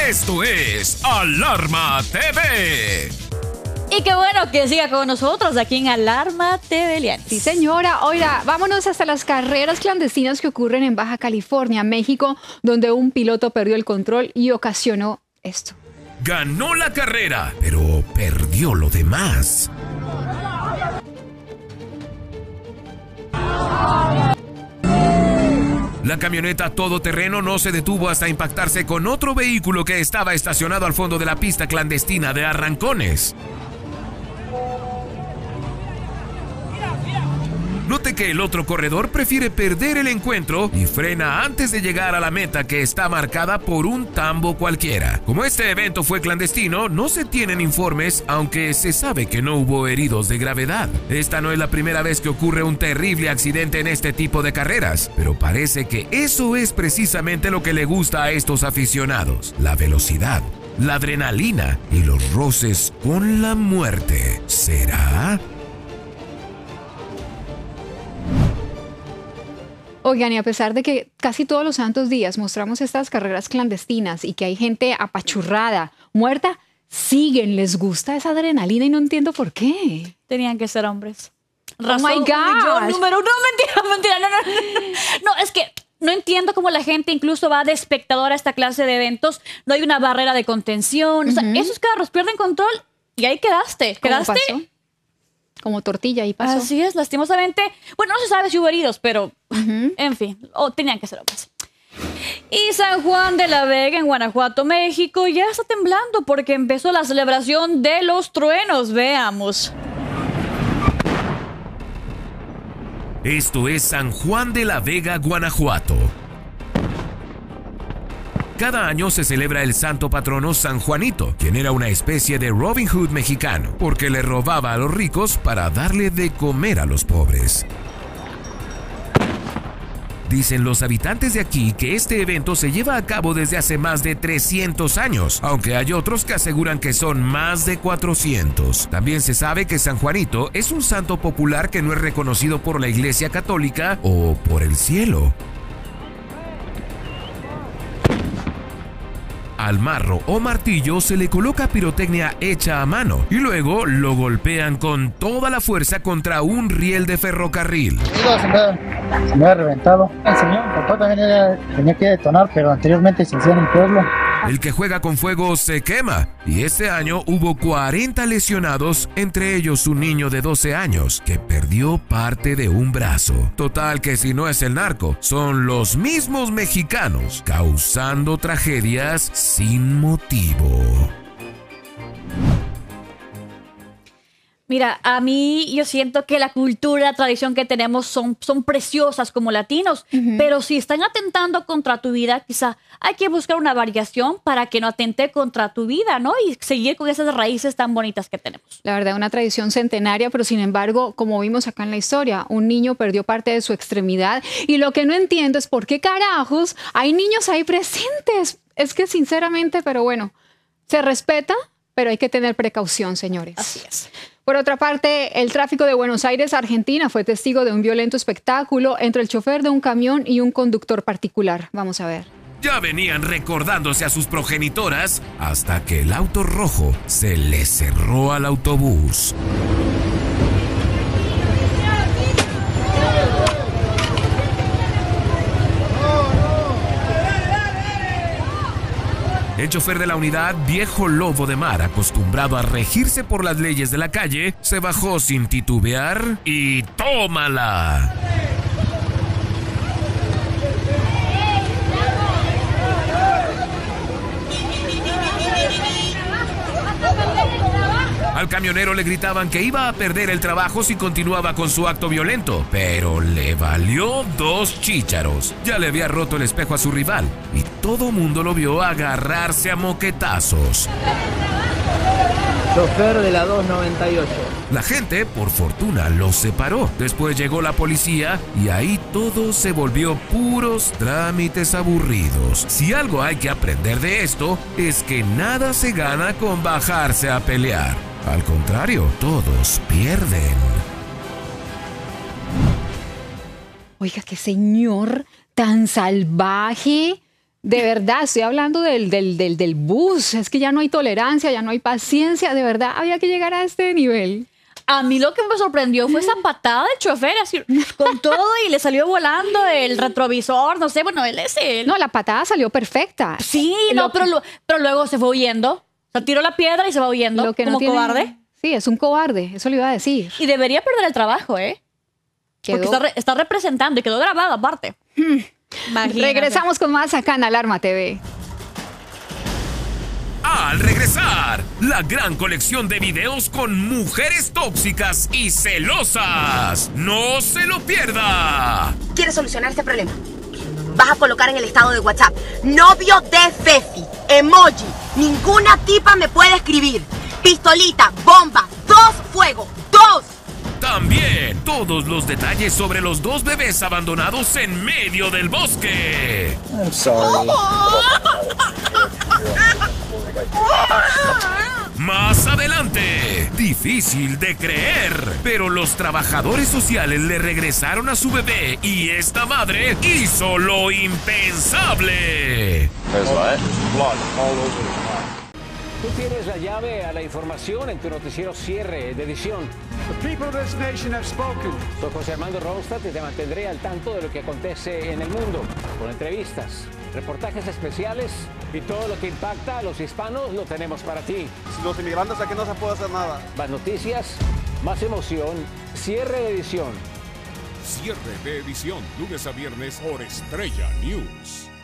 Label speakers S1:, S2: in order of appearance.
S1: Esto es Alarma TV.
S2: Y qué bueno que siga con nosotros aquí en Alarma TV, Lianis.
S3: Sí, señora. Oiga, vámonos hasta las carreras clandestinas que ocurren en Baja California, México, donde un piloto perdió el control y ocasionó esto.
S1: Ganó la carrera, pero perdió lo demás. La camioneta todoterreno no se detuvo hasta impactarse con otro vehículo que estaba estacionado al fondo de la pista clandestina de Arrancones. Note que el otro corredor prefiere perder el encuentro y frena antes de llegar a la meta que está marcada por un tambo cualquiera. Como este evento fue clandestino, no se tienen informes, aunque se sabe que no hubo heridos de gravedad. Esta no es la primera vez que ocurre un terrible accidente en este tipo de carreras, pero parece que eso es precisamente lo que le gusta a estos aficionados: la velocidad, la adrenalina y los roces con la muerte. ¿Será?
S3: Oigan, y a pesar de que casi todos los santos días mostramos estas carreras clandestinas y que hay gente apachurrada, muerta, les gusta esa adrenalina y no entiendo por qué.
S2: Tenían que ser hombres.
S3: Oh my God.
S2: Número uno, mentira. No, es que no entiendo cómo la gente incluso va de espectador a esta clase de eventos. No hay una barrera de contención. O sea, esos carros pierden control y ahí quedaste.
S3: ¿Cómo pasó? Como tortilla y pasó.
S2: Así es, lastimosamente. Bueno, no se sabe si hubo heridos, pero en fin, tenían que ser hombres. Y San Juan de la Vega, en Guanajuato, México, ya está temblando porque empezó la celebración de los truenos. Veamos.
S1: Esto es San Juan de la Vega, Guanajuato. Cada año se celebra el santo patrono San Juanito, quien era una especie de Robin Hood mexicano, porque le robaba a los ricos para darle de comer a los pobres. Dicen los habitantes de aquí que este evento se lleva a cabo desde hace más de 300 años, aunque hay otros que aseguran que son más de 400. También se sabe que San Juanito es un santo popular que no es reconocido por la Iglesia Católica o por el cielo. Al marro o martillo se le coloca pirotecnia hecha a mano y luego lo golpean con toda la fuerza contra un riel de ferrocarril.
S4: Se me ha reventado. El señor papá también tenía que detonar, pero anteriormente se hacía en el pueblo.
S1: El que juega con fuego se quema, y este año hubo 40 lesionados, entre ellos un niño de 12 años que perdió parte de un brazo. Total que si no es el narco, son los mismos mexicanos causando tragedias sin motivo.
S2: Mira, a mí yo siento que la cultura, la tradición que tenemos son preciosas como latinos, pero si están atentando contra tu vida, quizá hay que buscar una variación para que no atente contra tu vida, ¿no? Y seguir con esas raíces tan bonitas que tenemos.
S3: La verdad, una tradición centenaria, pero sin embargo, como vimos acá en la historia, un niño perdió parte de su extremidad y lo que no entiendo es por qué carajos hay niños ahí presentes. Es que sinceramente, pero bueno, se respeta, pero hay que tener precaución, señores.
S2: Así es.
S3: Por otra parte, el tráfico de Buenos Aires, Argentina, fue testigo de un violento espectáculo entre el chofer de un camión y un conductor particular. Vamos a ver.
S1: Ya venían recordándose a sus progenitoras hasta que el auto rojo se le cerró al autobús. El chofer de la unidad, viejo lobo de mar, acostumbrado a regirse por las leyes de la calle, se bajó sin titubear y ¡tómala! Al camionero le gritaban que iba a perder el trabajo si continuaba con su acto violento, pero le valió 2 chícharos. Ya le había roto el espejo a su rival y todo mundo lo vio agarrarse a moquetazos.
S5: Chofer de la 298.
S1: La gente, por fortuna, los separó. Después llegó la policía y ahí todo se volvió puros trámites aburridos. Si algo hay que aprender de esto, es que nada se gana con bajarse a pelear. Al contrario, todos pierden.
S3: Oiga, qué señor tan salvaje. De verdad, estoy hablando del bus. Es que ya no hay tolerancia, ya no hay paciencia. De verdad, había que llegar a este nivel.
S2: A mí lo que me sorprendió fue esa patada del chofer, así, con todo, y le salió volando el retrovisor, no sé, bueno, él es él.
S3: No, la patada salió perfecta.
S2: Sí, no, pero luego se fue huyendo. O sea, tiró la piedra y se va huyendo,
S3: Lo que
S2: como
S3: no tiene-
S2: cobarde.
S3: Sí, es un cobarde, eso le iba a decir.
S2: Y debería perder el trabajo, ¿eh? Porque
S3: Quedó-
S2: está representando y quedó grabado aparte. Imagínate.
S3: Regresamos con más acá en Alarma TV.
S1: Al regresar, la gran colección de videos con mujeres tóxicas y celosas. ¡No se lo pierda!
S5: ¿Quieres solucionar este problema? Vas a colocar en el estado de WhatsApp: novio de Fefi, emoji, ninguna tipa me puede escribir, pistolita, bomba, 2 fuego, 2.
S1: También todos los detalles sobre los 2 bebés abandonados en medio del bosque.
S4: I'm sorry.
S1: Más adelante, difícil de creer, pero los trabajadores sociales le regresaron a su bebé y esta madre hizo lo impensable.
S6: Tú tienes la llave a la información en tu noticiero cierre de edición.
S7: The people of this nation have spoken.
S6: Soy José Armando Ronstadt y te mantendré al tanto de lo que acontece en el mundo, con entrevistas, reportajes especiales y todo lo que impacta a los hispanos lo tenemos para ti.
S7: Los inmigrantes aquí no se puede hacer nada.
S6: Más noticias, más emoción, cierre de edición.
S8: Cierre de edición, lunes a viernes por Estrella News.